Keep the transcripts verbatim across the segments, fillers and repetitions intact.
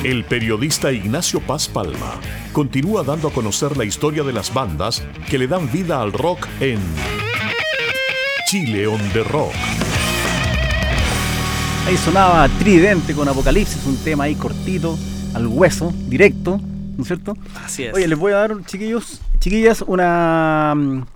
El periodista Ignacio Paz Palma continúa dando a conocer la historia de las bandas que le dan vida al rock en Chile on the Rock. Ahí sonaba Tridente con Apocalipsis, un tema ahí cortito, al hueso, directo, ¿no es cierto? Así es. Oye, les voy a dar, chiquillos, chiquillas, una,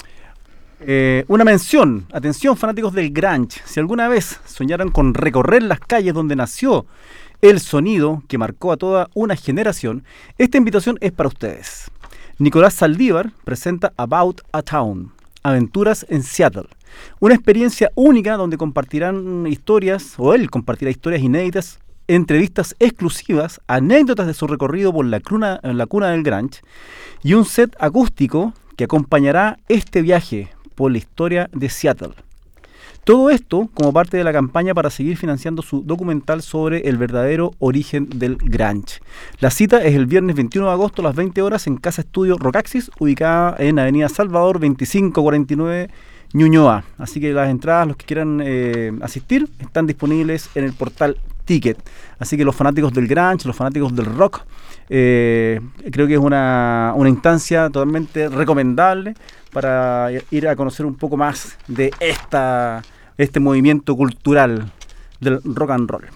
eh, una mención. Atención, fanáticos del grunge. Si alguna vez soñaron con recorrer las calles donde nació el sonido que marcó a toda una generación, esta invitación es para ustedes. Nicolás Saldívar presenta About a Town, Aventuras en Seattle. Una experiencia única donde compartirán historias, o él compartirá historias inéditas, entrevistas exclusivas, anécdotas de su recorrido por la cuna, la cuna del grunge y un set acústico que acompañará este viaje por la historia de Seattle. Todo esto como parte de la campaña para seguir financiando su documental sobre el verdadero origen del grunge. La cita es el viernes veintiuno de agosto a las veinte horas en Casa Estudio Rocaxis, ubicada en Avenida Salvador veinticinco cuarenta y nueve, Ñuñoa. Así que las entradas, los que quieran eh, asistir, están disponibles en el portal Ticket. Así que los fanáticos del grunge, los fanáticos del rock, eh, creo que es una, una instancia totalmente recomendable para ir a conocer un poco más de esta, este movimiento cultural del rock and roll.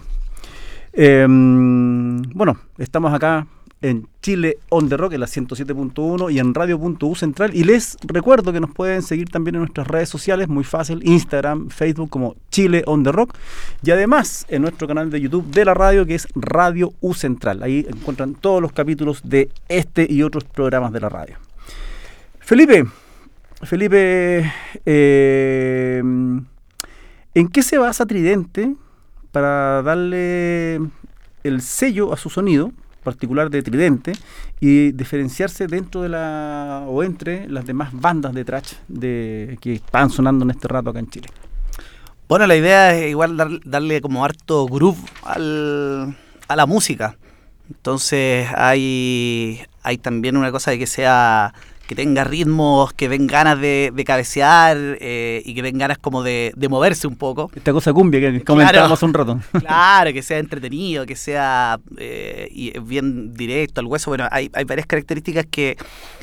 Eh, bueno, estamos acá en Chile on the Rock, en la ciento siete punto uno y en radio punto u central, y les recuerdo que nos pueden seguir también en nuestras redes sociales, muy fácil, Instagram, Facebook como Chile on the Rock, y además en nuestro canal de YouTube de la radio, que es Radio U Central. Ahí encuentran todos los capítulos de este y otros programas de la radio. Felipe, Felipe, eh, ¿en qué se basa Tridente para darle el sello a su sonido particular de Tridente y diferenciarse dentro de la o entre las demás bandas de thrash de, que están sonando en este rato acá en Chile? Bueno, la idea es igual dar, darle como harto groove al, a la música. Entonces hay, hay también una cosa de que sea que tenga ritmos, que den ganas de, de cabecear eh, y que den ganas como de, de moverse un poco. Esta cosa cumbia que comentábamos un rato. Claro, que sea entretenido, que sea eh, y bien directo al hueso. Bueno, hay, hay varias características que,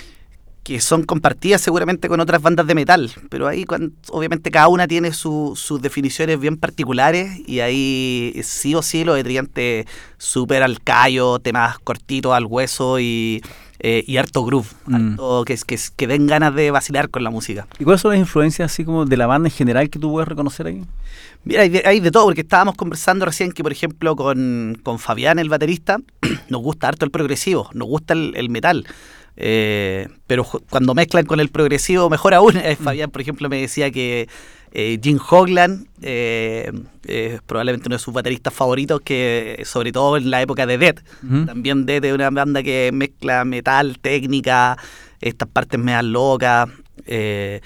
que son compartidas seguramente con otras bandas de metal, pero ahí cuando, obviamente cada una tiene su, sus definiciones bien particulares, y ahí sí o sí lo de Tridente súper al callo, temas cortitos al hueso y... Eh, y harto groove, mm. harto que, que, que den ganas de vacilar con la música. ¿Y cuáles son las influencias así como de la banda en general que tú puedes reconocer ahí? Mira, hay de, hay de todo, porque estábamos conversando recién que, por ejemplo, con, con Fabián, el baterista, nos gusta harto el progresivo, nos gusta el, el metal, eh, pero cuando mezclan con el progresivo, mejor aún. eh, Fabián, por ejemplo, me decía que eh, Jim Hoglan eh, eh, probablemente uno de sus bateristas favoritos, que sobre todo en la época de Death. Uh-huh. También Death es una banda que mezcla metal, técnica, estas partes medias locas. Eh,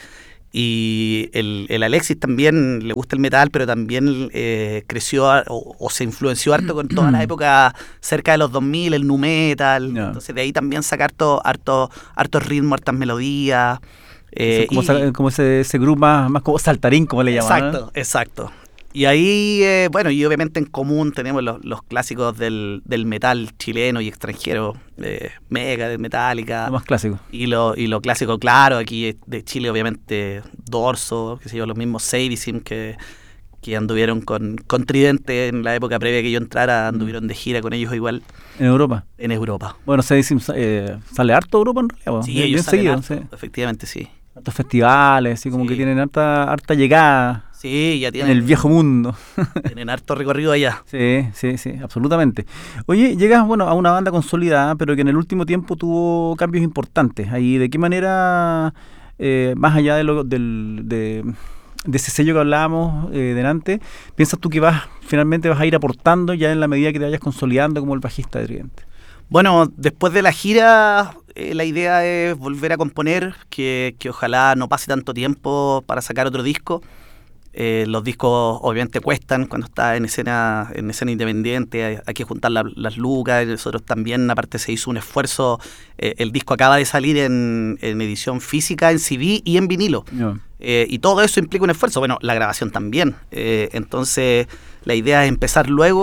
y el, el Alexis también le gusta el metal, pero también eh, creció o, o se influenció harto con toda la época cerca de los dos mil, el nu metal. Yeah. Entonces de ahí también saca harto, harto, hartos ritmos, hartas melodías. Eh, como, y, como ese, ese grupo más, más como saltarín, como le llaman. Exacto, ¿no? Exacto. Y ahí, eh, bueno, y obviamente en común tenemos los, los clásicos del, del metal chileno y extranjero, eh, Megadeth, Metallica. Lo más clásico. Y lo, y lo clásico, claro, aquí de Chile obviamente Dorso, qué sé yo, los mismos Sadism que, que anduvieron con, con Tridente en la época previa que yo entrara, anduvieron de gira con ellos igual. ¿En Europa? En Europa. Bueno, Sadism eh, sale harto de Europa en realidad. Sí, bien, ellos bien salen seguido, harto, sí. Efectivamente, sí. Hartos festivales, así como sí. que tienen harta, harta llegada. Sí, ya tienen. En el viejo mundo. Tienen harto recorrido allá. Sí, sí, sí, absolutamente. Oye, llegas, bueno, a una banda consolidada, pero que en el último tiempo tuvo cambios importantes. Ahí, ¿de qué manera, eh, más allá de, lo, del, de, de ese sello que hablábamos eh, delante, piensas tú que vas, finalmente vas a ir aportando ya en la medida que te vayas consolidando como el bajista de Tridente? Bueno, después de la gira, eh, la idea es volver a componer, que, que ojalá no pase tanto tiempo para sacar otro disco. Eh, los discos obviamente cuestan cuando estás en escena en escena independiente, hay, hay que juntar la, las lucas. Nosotros también, aparte, se hizo un esfuerzo. Eh, el disco acaba de salir en, en edición física, en C D y en vinilo. Yeah. Eh, y todo eso implica un esfuerzo. Bueno, la grabación también. Eh, entonces, la idea es empezar luego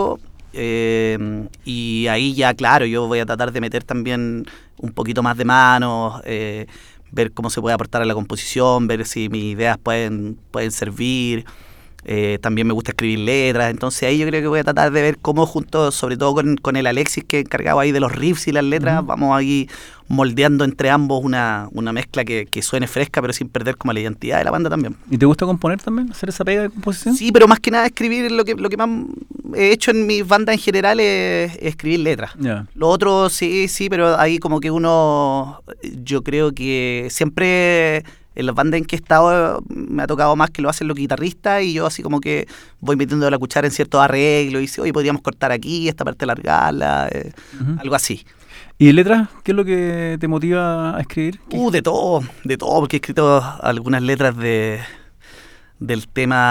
Eh, y ahí ya, claro, yo voy a tratar de meter también un poquito más de manos, eh, ver cómo se puede aportar a la composición, ver si mis ideas pueden, pueden servir. Eh, también me gusta escribir letras, entonces ahí yo creo que voy a tratar de ver cómo junto, sobre todo con, con el Alexis, que es encargado ahí de los riffs y las letras, uh-huh. vamos ahí moldeando entre ambos una, una mezcla que, que suene fresca, pero sin perder como la identidad de la banda también. ¿Y te gusta componer también? ¿Hacer esa pega de composición? Sí, pero más que nada escribir, lo que, lo que más he hecho en mis bandas en general es, es escribir letras. Yeah. Lo otro sí, sí, pero ahí como que uno, yo creo que siempre... En las bandas en que he estado me ha tocado más que lo hacen los guitarristas y yo así como que voy metiendo la cuchara en ciertos arreglos y dice, oye, podríamos cortar aquí, esta parte alargarla, eh, uh-huh. algo así. ¿Y letras? ¿Qué es lo que te motiva a escribir? Uh, de todo, de todo, porque he escrito algunas letras de del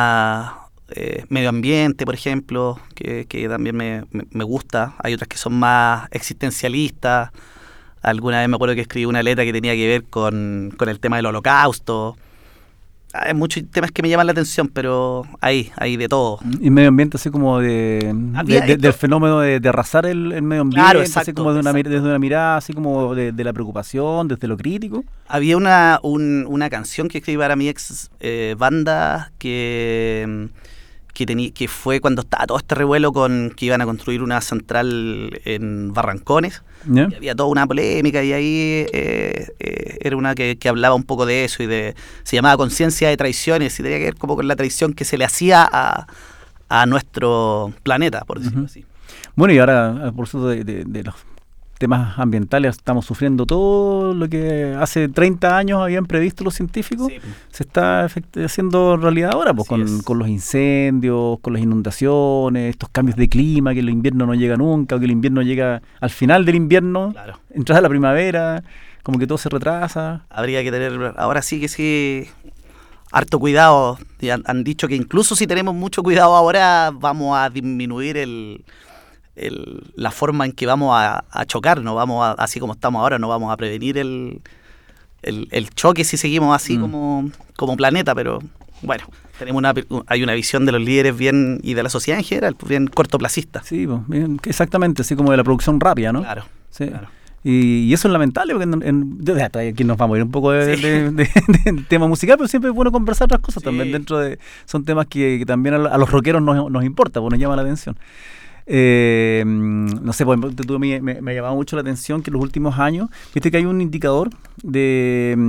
tema eh, medio ambiente, por ejemplo, que, que también me, me, me gusta. Hay otras que son más existencialistas. Alguna vez me acuerdo que escribí una letra que tenía que ver con, con el tema del holocausto. Hay muchos temas que me llaman la atención, pero hay, hay de todo. Y medio ambiente así como de, de, de del fenómeno de, de arrasar el, el medio ambiente, claro, exacto, así como de una, desde una mirada así como de, de la preocupación, desde lo crítico. Había una, un, una canción que escribí para mi ex eh, banda que... Que, tení, que fue cuando estaba todo este revuelo con que iban a construir una central en Barrancones. Yeah. Y había toda una polémica y ahí eh, eh, era una que, que hablaba un poco de eso y de se llamaba Conciencia de Traiciones y tenía que ver como con la traición que se le hacía a, a nuestro planeta, por decirlo uh-huh. así. Bueno, y ahora, por supuesto, de, de, de los temas ambientales estamos sufriendo todo lo que hace treinta años habían previsto los científicos, sí. se está efect- haciendo realidad ahora, pues, con, con los incendios, con las inundaciones, estos cambios de clima, que el invierno no llega nunca, o que el invierno llega al final del invierno, claro. entrada la primavera, como que todo se retrasa. Habría que tener, ahora sí que sí, harto cuidado. Han, han dicho que incluso si tenemos mucho cuidado ahora, vamos a disminuir el... El, la forma en que vamos a, a chocar, no vamos a, así como estamos ahora, no vamos a prevenir el, el, el choque si seguimos así mm. como, como planeta, pero bueno, tenemos una, hay una visión de los líderes bien y de la sociedad en general, pues bien cortoplacista. Sí, pues, bien, exactamente, así como de la producción rápida, ¿no? Claro, sí. claro. Y, y eso es lamentable, porque en, en, aquí nos vamos a ir un poco de, sí. de, de, de, de tema musical, pero siempre es bueno conversar otras cosas sí. también dentro de, son temas que, que también a, a los rockeros nos, nos importa, pues nos llama la atención. Eh, no sé, pues, me, me, me ha llamado mucho la atención que en los últimos años, viste que hay un indicador de,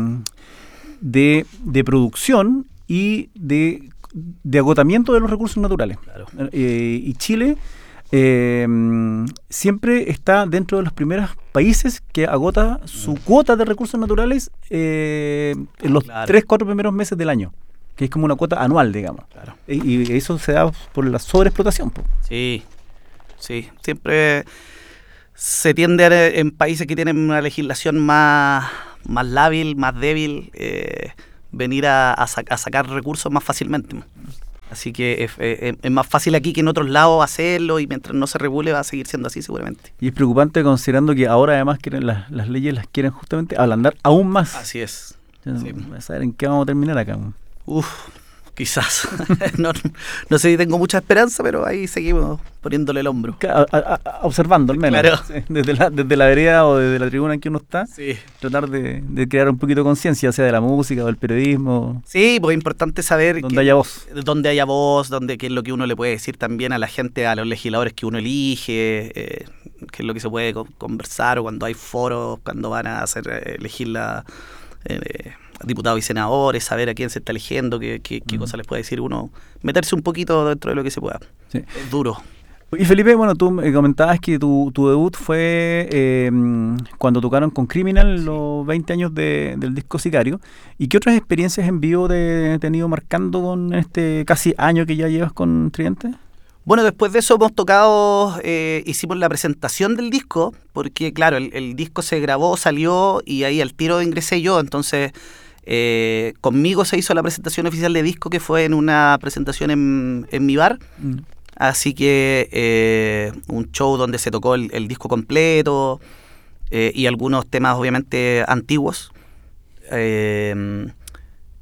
de, de producción y de, de agotamiento de los recursos naturales. Claro. Eh, y Chile eh, siempre está dentro de los primeros países que agota su mm. cuota de recursos naturales eh, en los claro. tres, cuatro primeros meses del año, que es como una cuota anual, digamos. Claro. Y, y eso se da por la sobreexplotación. Po. Sí, sí. Siempre se tiende a, en países que tienen una legislación más, más lábil, más débil, eh, venir a, a, sac- a sacar recursos más fácilmente. Así que es, es, es más fácil aquí que en otros lados hacerlo y mientras no se regule va a seguir siendo así seguramente. Y es preocupante considerando que ahora además quieren las, las leyes las quieren justamente ablandar aún más. Así es. Ya, sí. A saber en qué vamos a terminar acá. Uf, quizás. no, no sé si tengo mucha esperanza, pero ahí seguimos poniéndole el hombro. A, a, a, observando al menos. Claro. Sí, desde, la, desde la vereda o desde la tribuna en que uno está. Sí. Tratar de, de crear un poquito de conciencia, sea de la música o del periodismo. Sí, pues es importante saber... Donde haya voz. Donde haya voz, donde, qué es lo que uno le puede decir también a la gente, a los legisladores que uno elige, eh, qué es lo que se puede conversar o cuando hay foros, cuando van a hacer eh, elegir la... Eh, diputados y senadores, saber a quién se está eligiendo, qué, qué, qué uh-huh. cosas les puede decir uno, meterse un poquito dentro de lo que se pueda. Sí. Es duro. Y Felipe, bueno, tú me comentabas que tu, tu debut fue eh, cuando tocaron con Criminal, sí. los veinte años de, del disco Sicario. ¿Y qué otras experiencias en vivo te has tenido marcando con este casi año que ya llevas con Tridente? Bueno, después de eso hemos tocado, eh, hicimos la presentación del disco, porque claro, el, el disco se grabó, salió y ahí al tiro ingresé yo, entonces eh, conmigo se hizo la presentación oficial de disco, que fue en una presentación en, en mi bar, mm. así que eh, un show donde se tocó el, el disco completo eh, y algunos temas obviamente antiguos. Eh,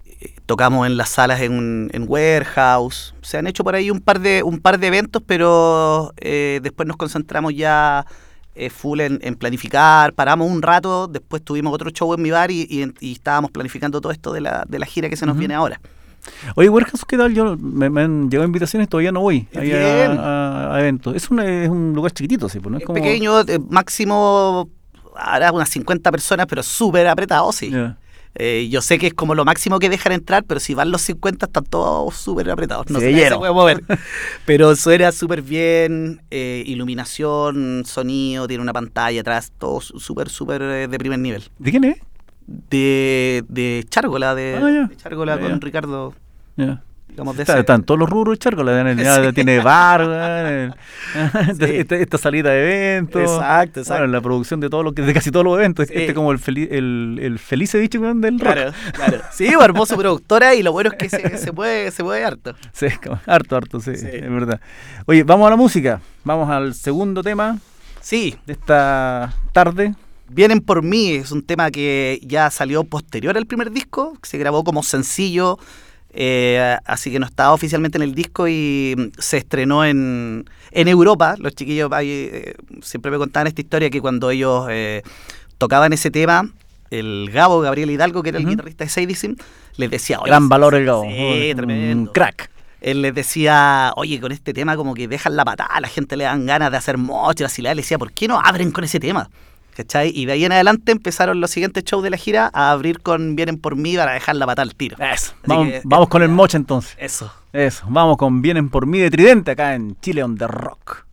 tocamos en las salas en, en Warehouse. Se han hecho por ahí un par de, un par de eventos, pero eh, después nos concentramos ya eh, full en, en planificar. Paramos un rato, después tuvimos otro show en mi bar y, y, y estábamos planificando todo esto de la, de la gira que se nos uh-huh. viene ahora. Oye, Warehouse, ¿qué tal? Yo, me, me han llegado invitaciones, todavía no voy ahí a, a, a eventos. Es un, es un lugar chiquitito, sí, pues, ¿no? Es, es como... pequeño, eh, máximo hará unas cincuenta personas, pero súper apretado, sí. Yeah. Eh, yo sé que es como lo máximo que dejan entrar, pero si van los cincuenta están todos súper apretados. No sé, se puede mover. Pero suena súper bien, eh, iluminación, sonido, tiene una pantalla atrás, todo súper, súper eh, de primer nivel. ¿De quién es? De, de Chárgola, de, ah, yeah. de Chárgola yeah. con Ricardo. Yeah. Digamos, de Está, están todos los rubros de Chárgola, sí. Tiene bar, sí. esta, esta salida de eventos, exacto, exacto. Bueno, la producción de todo lo que de casi todos los eventos, sí. Este como el feliz el, el felice bicho del claro, rock. Claro. Sí, hermoso productora y lo bueno es que se, se puede se puede harto. Sí, harto, harto, sí, sí, es verdad. Oye, vamos a la música, vamos al segundo tema sí. de esta tarde. Vienen por mí, es un tema que ya salió posterior al primer disco, que se grabó como sencillo. Eh, así que no estaba oficialmente en el disco y se estrenó en, en Europa. Los chiquillos ahí, eh, siempre me contaban esta historia que cuando ellos eh, tocaban ese tema, el Gabo, Gabriel Hidalgo, que era el uh-huh. guitarrista de Sadism, les decía... Gran valor el Gabo. Sí, un, tremendo. Un crack. Él les decía, oye, con este tema como que dejan la patada, a la gente le dan ganas de hacer mochas y le decía, ¿por qué no abren con ese tema? ¿Cachai? Y de ahí en adelante empezaron los siguientes shows de la gira a abrir con Vienen por mí para dejar la patada al tiro. Eso. Vamos, que, vamos con el mocha entonces. Eso. Eso. Vamos con Vienen por mí de Tridente acá en Chile on the Rock.